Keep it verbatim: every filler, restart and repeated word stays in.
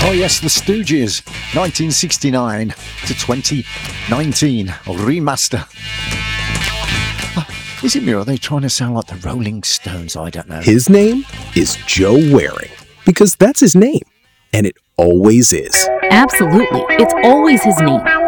Oh yes, the Stooges, nineteen sixty-nine to twenty nineteen, remaster. Oh, is it me or are they trying to sound like the Rolling Stones? I don't know. His name is Joe Waring, because that's his name, and it always is. Absolutely, it's always his name.